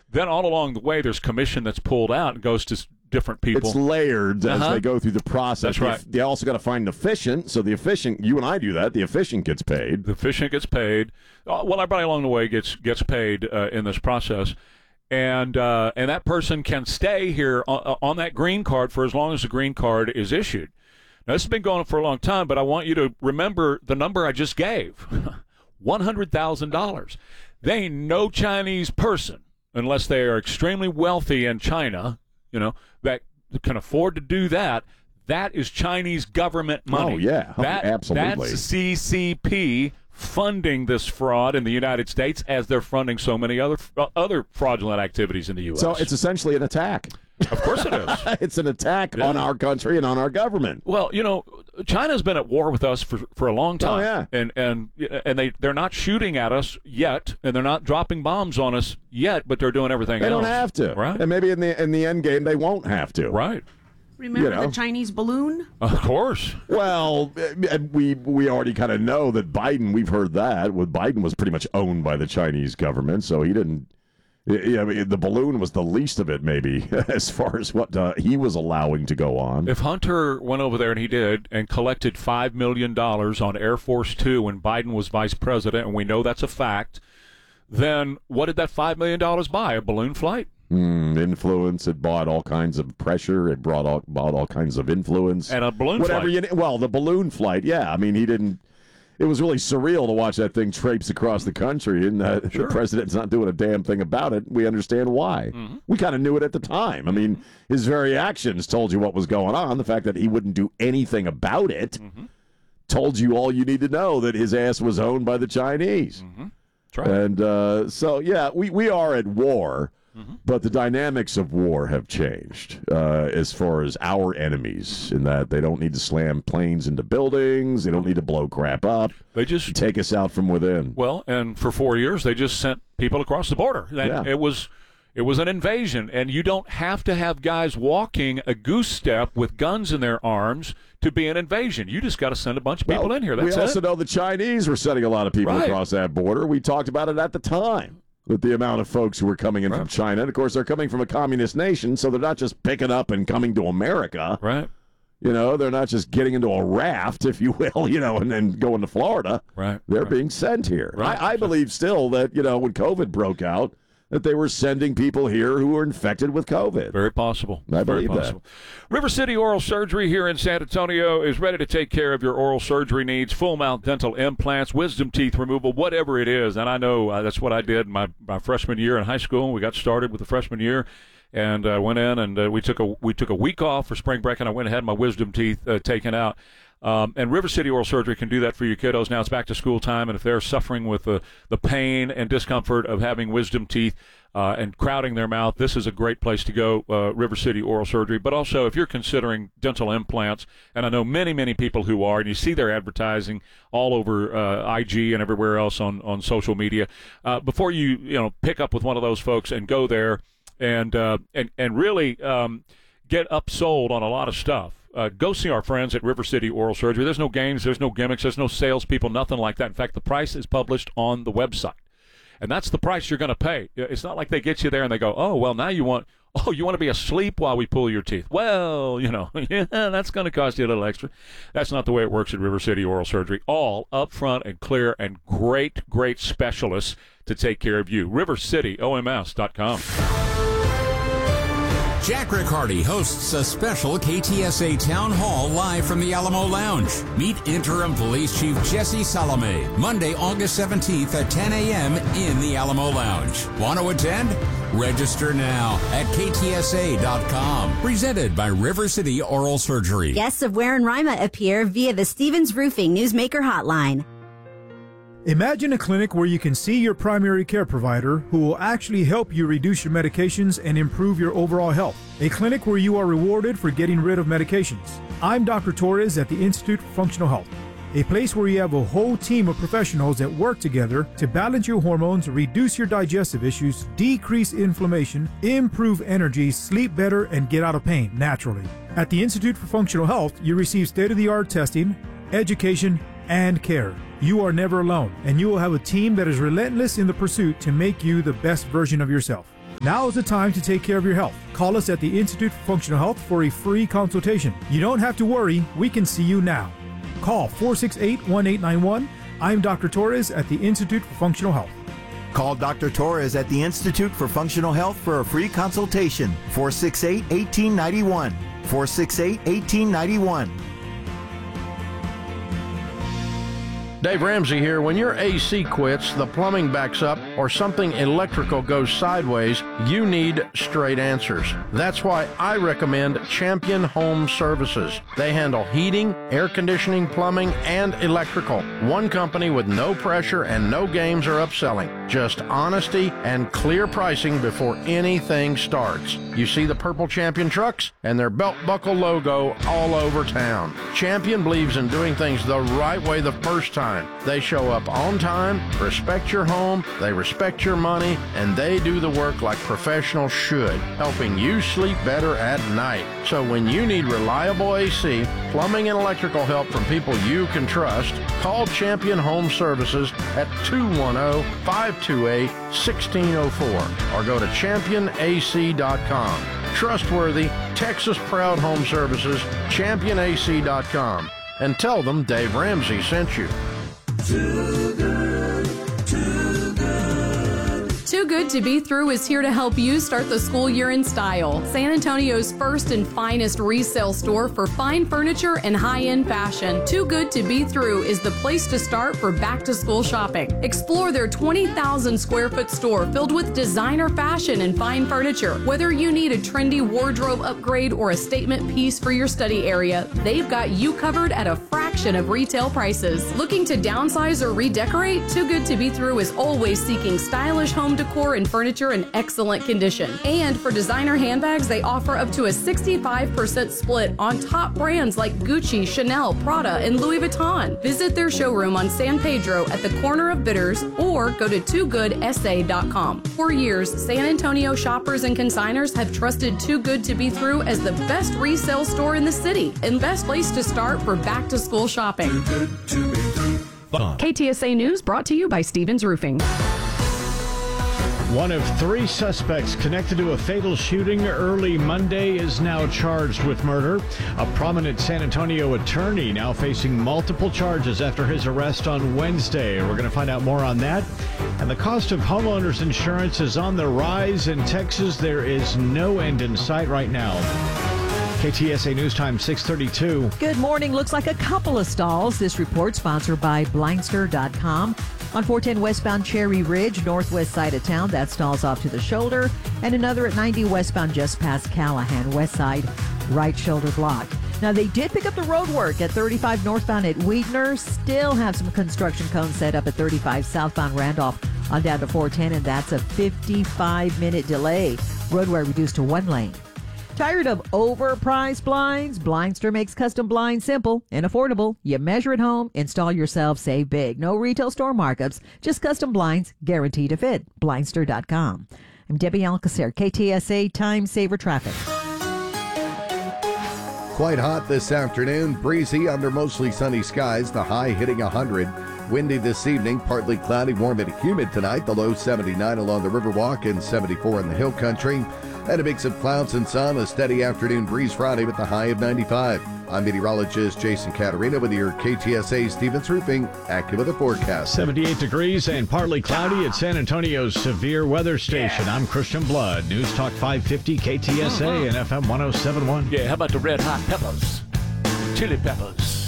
Then all along the way, there's commission that's pulled out and goes to different people. It's layered as they go through the process. That's right. They also got to find an efficient. So the efficient, you and I do that. The efficient gets paid. The efficient gets paid. Well, everybody along the way gets paid in this process. And that person can stay here on that green card for as long as the green card is issued. Now, this has been going on for a long time, but I want you to remember the number I just gave, $100,000. They ain't no Chinese person, unless they are extremely wealthy in China, that can afford to do that. That is Chinese government money. Oh, yeah. Absolutely. That's CCP funding this fraud in the United States as they're funding so many other fraudulent activities in the U.S. So it's essentially an attack. Of course it is. It's an attack on our country and on our government. Well, China's been at war with us for a long time. Oh, yeah. And they're not shooting at us yet, and they're not dropping bombs on us yet, but but they're doing everything else. They don't have to. Right. And maybe in the end game they won't have to. Right. Remember the Chinese balloon? Of course. Well, we already kind of know that Biden, we've heard that. Biden was pretty much owned by the Chinese government, so he didn't. The balloon was the least of it, maybe, as far as what he was allowing to go on. If Hunter went over there, and he did, and collected $5 million on Air Force Two when Biden was vice president, and we know that's a fact, then what did that $5 million buy? A balloon flight? Influence. It bought all kinds of pressure. It bought all kinds of influence. And a balloon flight. The balloon flight, yeah. I mean, he didn't. It was really surreal to watch that thing traipse across the country, and the president's not doing a damn thing about it. We understand why. Mm-hmm. We kind of knew it at the time. I mean, his very actions told you what was going on. The fact that he wouldn't do anything about it told you all you need to know, that his ass was owned by the Chinese. Mm-hmm. That's right. And so, yeah, we are at war. But the dynamics of war have changed as far as our enemies, in that they don't need to slam planes into buildings. They don't need to blow crap up. They just take us out from within. Well, and for 4 years, they just sent people across the border. It was an invasion, and you don't have to have guys walking a goose step with guns in their arms to be an invasion. You just got to send a bunch of people in here. That's we also know the Chinese were sending a lot of people across that border. We talked about it at the time, with the amount of folks who were coming in from China. And, of course, they're coming from a communist nation, so they're not just picking up and coming to America. Right. They're not just getting into a raft, if you will, and then going to Florida. Right. They're being sent here. Right. I believe still that, when COVID broke out, that they were sending people here who were infected with COVID. Very possible. I believe that. River City Oral Surgery here in San Antonio is ready to take care of your oral surgery needs, full mouth dental implants, wisdom teeth removal, whatever it is. And I know that's what I did my freshman year in high school. We got started with the freshman year. And went in, and we took a week off for spring break, and I went and had my wisdom teeth taken out. And River City Oral Surgery can do that for your kiddos. Now it's back to school time, and if they're suffering with the pain and discomfort of having wisdom teeth and crowding their mouth, this is a great place to go, River City Oral Surgery. But also, if you're considering dental implants, and I know many, many people who are, and you see their advertising all over IG and everywhere else on social media, before you pick up with one of those folks and go there and really get upsold on a lot of stuff. Go see our friends at River City Oral Surgery. There's no games, there's no gimmicks, there's no salespeople, nothing like that. In fact, the price is published on the website. And that's the price you're going to pay. It's not like they get you there and they go, oh, well, now you want to be asleep while we pull your teeth. Well, yeah, that's going to cost you a little extra. That's not the way it works at River City Oral Surgery. All upfront and clear, and great, great specialists to take care of you. RiverCityOMS.com. Jack Riccardi hosts a special KTSA Town Hall live from the Alamo Lounge. Meet Interim Police Chief Jesse Salome, Monday, August 17th at 10 a.m. in the Alamo Lounge. Want to attend? Register now at KTSA.com. Presented by River City Oral Surgery. Guests of Ware and Rima appear via the Stevens Roofing Newsmaker Hotline. Imagine a clinic where you can see your primary care provider who will actually help you reduce your medications and improve your overall health. A clinic where you are rewarded for getting rid of medications. I'm Dr. Torres at the Institute for Functional Health. A place where you have a whole team of professionals that work together to balance your hormones, reduce your digestive issues, decrease inflammation, improve energy, sleep better, and get out of pain naturally. At the Institute for Functional Health, you receive state-of-the-art testing, education, and care. You are never alone, and you will have a team that is relentless in the pursuit to make you the best version of yourself. Now is the time to take care of your health. Call us at the Institute for Functional Health for a free consultation. You don't have to worry. We can see you now. Call 468-1891. I'm Dr. Torres at the Institute for Functional Health. Call Dr. Torres at the Institute for Functional Health for a free consultation. 468-1891. 468-1891. Dave Ramsey here. When your AC quits, the plumbing backs up, or something electrical goes sideways, you need straight answers. That's why I recommend Champion Home Services. They handle heating, air conditioning, plumbing, and electrical. One company with no pressure and no games or upselling. Just honesty and clear pricing before anything starts. You see the purple Champion trucks and their belt buckle logo all over town. Champion believes in doing things the right way the first time. They show up on time, respect your home, they respect your money, and they do the work like professionals should, helping you sleep better at night. So when you need reliable AC, plumbing, and electrical help from people you can trust, call Champion Home Services at 210-528-1604 or go to championac.com. Trustworthy, Texas-proud home services, championac.com. And tell them Dave Ramsey sent you. Too good, too good. Too Good to Be Through is here to help you start the school year in style. San Antonio's first and finest resale store for fine furniture and high-end fashion. Too Good to Be Through is the place to start for back-to-school shopping. Explore their 20,000 square foot store filled with designer fashion and fine furniture. Whether you need a trendy wardrobe upgrade or a statement piece for your study area, they've got you covered at a fraction of retail prices. Looking to downsize or redecorate? Too Good to Be Through is always seeking stylish home decor and furniture in excellent condition. And for designer handbags, they offer up to a 65% split on top brands like Gucci, Chanel, Prada, and Louis Vuitton. Visit their showroom on San Pedro at the corner of Bitters or go to toogoodsA.com. For years, San Antonio shoppers and consigners have trusted Too Good to Be Through as the best resale store in the city and best place to start for back-to-school shopping. Too good to be through. KTSA News brought to you by Stevens Roofing. One of 3 suspects connected to a fatal shooting early Monday is now charged with murder. A prominent San Antonio attorney now facing multiple charges after his arrest on Wednesday. We're going to find out more on that. And the cost of homeowners insurance is on the rise in Texas. There is no end in sight right now. KTSA News Time 6:32. Good morning. Looks like a couple of stalls. This report sponsored by Blindster.com. On 410 westbound Cherry Ridge, northwest side of town, that stalls off to the shoulder. And another at 90 westbound just past Callahan, west side, right shoulder block. Now, they did pick up the road work at 35 northbound at Wiedner. Still have some construction cones set up at 35 southbound Randolph on down to 410, and that's a 55-minute delay. Roadway reduced to 1 lane. Tired of overpriced blinds? Blindster makes custom blinds simple and affordable. You measure at home, install yourself, save big. No retail store markups, just custom blinds guaranteed to fit. Blindster.com. I'm Debbie Alcacer, KTSA Time Saver Traffic. Quite hot this afternoon, breezy under mostly sunny skies, the high hitting 100. Windy this evening, partly cloudy, warm and humid tonight, the low 79 along the Riverwalk and 74 in the Hill Country. And a mix of clouds and sun, a steady afternoon breeze Friday with the high of 95. I'm meteorologist Jason Caterina with your KTSA Stevens Roofing AccuWeather forecast. 78 degrees and partly cloudy at San Antonio's severe weather station. I'm Christian Blood, News Talk 550 KTSA and FM 107.1. Yeah, how about the red hot peppers? Chili peppers.